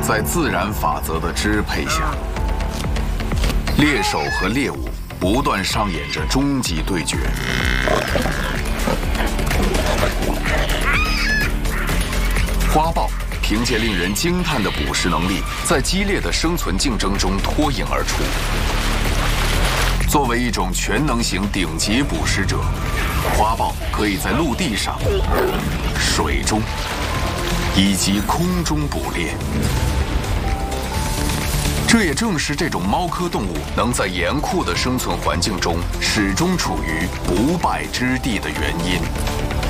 在自然法则的支配下，猎手和猎物不断上演着终极对决。花豹凭借令人惊叹的捕食能力，在激烈的生存竞争中脱颖而出。作为一种全能型顶级捕食者，花豹可以在陆地上、水中以及空中捕猎。这也正是这种猫科动物能在严酷的生存环境中始终处于不败之地的原因。